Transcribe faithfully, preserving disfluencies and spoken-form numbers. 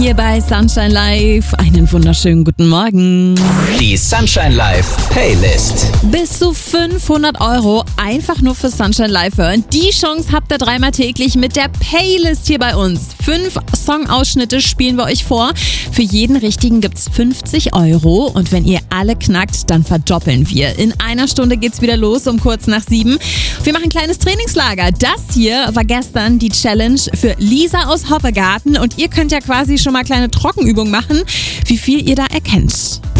Hier bei Sunshine Live. Einen wunderschönen guten Morgen. Die Sunshine Live Playlist. Bis zu fünfhundert Euro einfach nur für Sunshine Live hören. Die Chance habt ihr dreimal täglich mit der Playlist hier bei uns. Fünf Songausschnitte spielen wir euch vor. Für jeden richtigen gibt's fünfzig Euro. Und wenn ihr alle knackt, dann verdoppeln wir. In einer Stunde geht's wieder los um kurz nach sieben. Wir machen ein kleines Trainingslager. Das hier war gestern die Challenge für Lisa aus Hoppegarten. Und ihr könnt ja quasi schon mal kleine Trockenübungen machen, wie viel ihr da erkennt.